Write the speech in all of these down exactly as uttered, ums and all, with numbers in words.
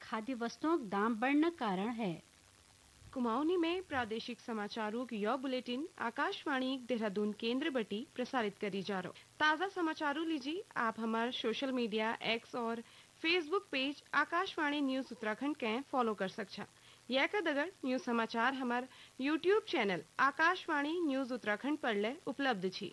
खाद्य वस्तुओं का दाम बढ़ने कारण है। कुमाऊनी में प्रादेशिक समाचारों की यह बुलेटिन आकाशवाणी देहरादून केंद्र बटी प्रसारित करी जा रहा। ताज़ा समाचारों लीजिए आप हमारे सोशल मीडिया एक्स और Facebook page Akashvani news Uttarakhand के फॉलो कर सकछा। यह का दगर न्यूज समाचार हमार YouTube channel Akashvani news Uttarakhand पर ले उपलब्ध छी।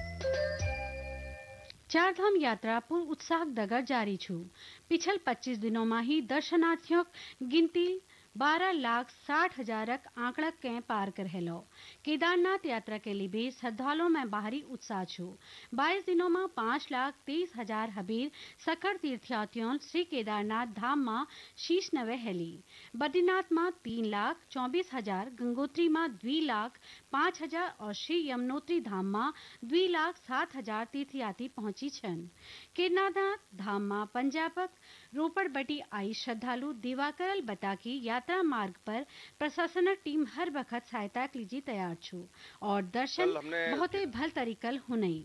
चारधाम यात्रा पूर्ण उत्साह दगर जारी छु। पिछल पच्चीस दिनों में ही दर्शनार्थियों गिनती बारह लाख साठ हजारक आंकड़ा के पार कर हेलो। केदारनाथ यात्रा के लिए भी श्रद्धालुओं में बाहरी उत्साह छु। बाईस दिनों में पाँच लाख तेईस हजार हबीर सखर तीर्थयात्रियों श्री केदारनाथ धाम में शीश नवे हेली। बद्रीनाथ में तीन लाख चौबीस हजार, गंगोत्री में द्वि लाख पाँच हजार और श्री यमुनोत्री धाम में द्वि लाख सात हजार तीर्थयात्री पहुंची छन। केदारनाथ धाम में पंजाबक रोपड़ बटी आई श्रद्धालु दिवाकरल बता की यात्रा मार्ग पर प्रशासन टीम हर वक्त सहायता के लिए तैयार छु और दर्शन बहुत ही भल तरीकल हुनई।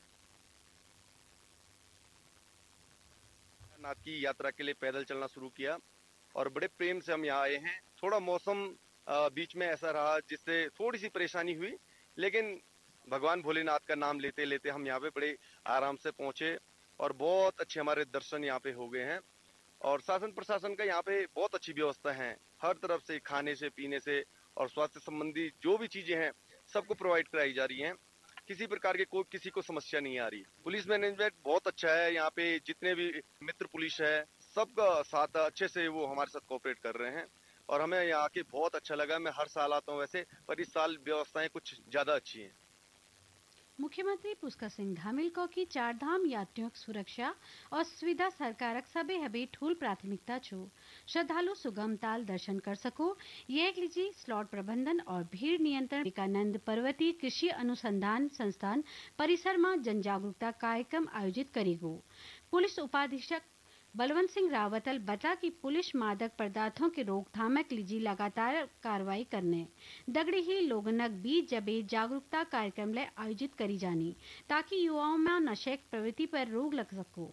नाथ की यात्रा के लिए पैदल चलना शुरू किया और बड़े प्रेम से हम यहाँ आए हैं। थोड़ा मौसम बीच में ऐसा रहा जिससे थोड़ी सी परेशानी हुई, लेकिन भगवान भोलेनाथ का नाम लेते लेते हम यहाँ पे बड़े आराम से पहुंचे और बहुत अच्छे हमारे दर्शन यहाँ पे हो गए हैं। और शासन प्रशासन का यहाँ पे बहुत अच्छी व्यवस्था है, हर तरफ से खाने से पीने से और स्वास्थ्य संबंधी जो भी चीजें हैं सबको प्रोवाइड कराई जा रही हैं। किसी प्रकार के कोई किसी को समस्या नहीं आ रही। पुलिस मैनेजमेंट बहुत अच्छा है, यहाँ पे जितने भी मित्र पुलिस है सबका साथ अच्छे से वो हमारे साथ कोऑपरेट कर रहे हैं और हमें यहाँ आके बहुत अच्छा लगा। मैं हर साल आता हूँ वैसे, पर इस साल व्यवस्थाएं कुछ ज्यादा अच्छी हैं। मुख्यमंत्री पुष्कर सिंह धामील को की चारधाम यात्रियों की सुरक्षा और सुविधा सरकारक सबे हबे ठूल प्राथमिकता छु। श्रद्धालु सुगम ताल दर्शन कर सको ये लीजिए स्लॉट प्रबंधन और भीड़ नियंत्रण विवेकानंद पर्वतीय कृषि अनुसंधान संस्थान परिसर में जन जागरूकता कार्यक्रम आयोजित करेगो। पुलिस उपाधीक्षक बलवंत सिंह रावतल बता कि पुलिस मादक पदार्थों के रोकथाम के लिए लगातार कार्रवाई करने दगड़ी ही लोगनक बीच जबे जागरूकता कार्यक्रम ले आयोजित करी जानी ताकि युवाओं में नशे की प्रवृत्ति पर रोक लग सको।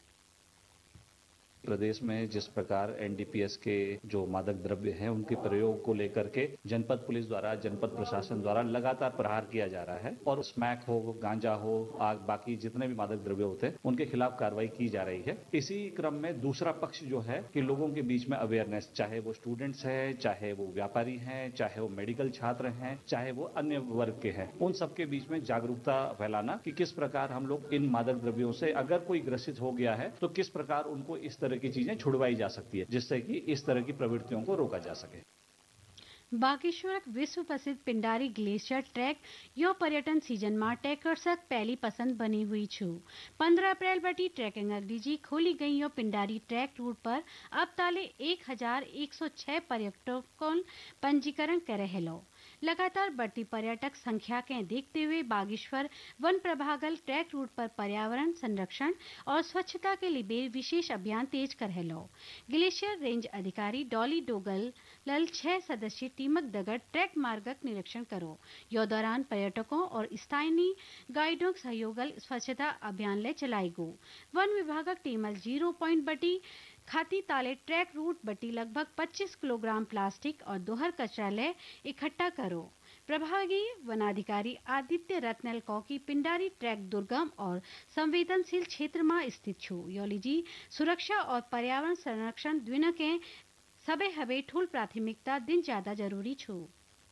प्रदेश में जिस प्रकार एन डी पी एस के जो मादक द्रव्य हैं उनके प्रयोग को लेकर के जनपद पुलिस द्वारा जनपद प्रशासन द्वारा लगातार प्रहार किया जा रहा है और स्मैक हो, गांजा हो, आग बाकी जितने भी मादक द्रव्य होते हैं उनके खिलाफ कार्रवाई की जा रही है। इसी क्रम में दूसरा पक्ष जो है कि लोगों के बीच में अवेयरनेस, चाहे वो स्टूडेंट्स है, चाहे वो व्यापारी हैं, चाहे वो मेडिकल छात्र हैं, चाहे वो अन्य वर्ग के हैं, उन सबके बीच में जागरूकता फैलाना कि किस प्रकार हम लोग इन मादक द्रव्यों से अगर कोई ग्रसित हो गया है तो किस प्रकार उनको इस तरह की चीजें छुड़वाई जा सकती है जिससे कि इस तरह की प्रवृत्तियों को रोका जा सके। बागेश्वर विश्व प्रसिद्ध पिंडारी ग्लेशियर ट्रैक यो पर्यटन सीजन में ट्रैकर्सक पहली पसंद बनी हुई छु। पंद्रह अप्रैल बटी ट्रैकिंग अगडीजी खोली गई यो पिंडारी ट्रैक रूट पर अब ताले एक हजार एक सौ छह पर्यटकों पंजीकरण करे हेलो। लगातार बढ़ती पर्यटक संख्या के देखते हुए बागेश्वर वन प्रभागल ट्रैक रूट पर पर्यावरण संरक्षण और स्वच्छता के लिए विशेष अभियान तेज कर हेलो। ग्लेशियर रेंज अधिकारी डॉली डोगल लल छह सदस्यीय टीमक दगड़ ट्रैक मार्गक निरीक्षण करो। यो दौरान पर्यटकों और स्थानीय गाइडों सहयोगल स्वच्छता अभियान ले चलाई गो। वन विभागक टीमल जीरो पॉइंट बटी खाती ताले ट्रैक रूट बटी लगभग पच्चीस किलोग्राम प्लास्टिक और दोहर कचरा ले इकट्ठा करो। प्रभागीय वनाधिकारी आदित्य रत्नल को की पिंडारी ट्रैक दुर्गम और संवेदनशील क्षेत्र में स्थित छु। योलीजी सुरक्षा और पर्यावरण संरक्षण दोनों के सबे हवे ठूल प्राथमिकता दिन ज्यादा जरूरी छु।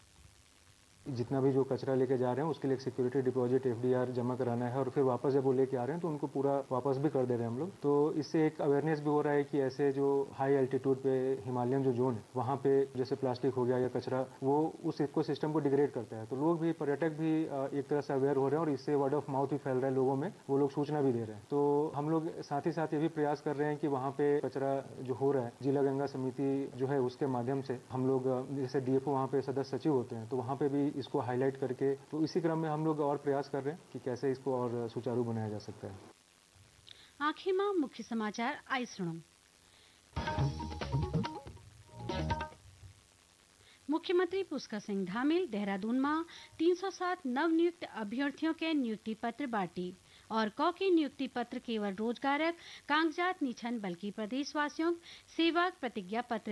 जितना भी जो कचरा लेके जा रहे हैं उसके लिए एक security deposit F D R जमा कराना है और फिर वापस जब वो लेके आ रहे हैं तो उनको पूरा वापस भी कर दे रहे हैं हम लोग। तो इससे एक अवेयरनेस भी हो रहा है कि ऐसे जो हाई एल्टीट्यूड पे हिमालयन जो जोन है वहाँ पे जैसे प्लास्टिक हो गया या कचरा वो उस इको सिस्टम को डिग्रेड करता है। तो लोग भी, पर्यटक भी एक तरह से अवेयर हो रहे हैं और इससे वर्ड ऑफ माउथ भी फैल रहा है लोगों में, वो लोग सूचना भी दे रहे हैं। तो हम लोग साथ ही साथ ये भी प्रयास कर रहे हैं कि वहाँ पे कचरा जो हो रहा है जिला गंगा समिति जो है उसके माध्यम से हम लोग, जैसे डी एफ ओ वहाँ पे सदस्य सचिव होते हैं तो वहाँ पे भी इसको हाईलाइट करके, तो इसी क्रम में हम लोग और प्रयास कर रहे हैं कि कैसे इसको और सुचारू बनाया जा सकता है। आखिर में मुख्य समाचार आई सुनो। मुख्यमंत्री पुष्कर सिंह धामील देहरादून में तीन सौ सात नवनियुक्त अभ्यर्थियों के नियुक्ति पत्र बांटी और कौ की नियुक्ति पत्र केवल रोजगारक कागजात निछन बल्कि प्रदेशवासियों सेवा प्रतिज्ञा पत्र